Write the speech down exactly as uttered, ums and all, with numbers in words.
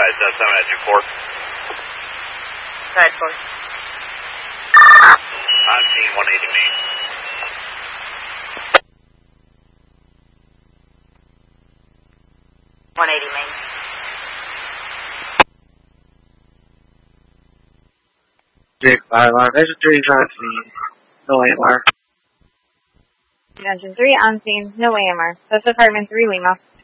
advise, uh, seven at two four. Side four. On scene one eighty main. one eighty main. Jake five R, there's a three on scene. No A M R. Engine three on scene, no A M R. That's apartment three Lima.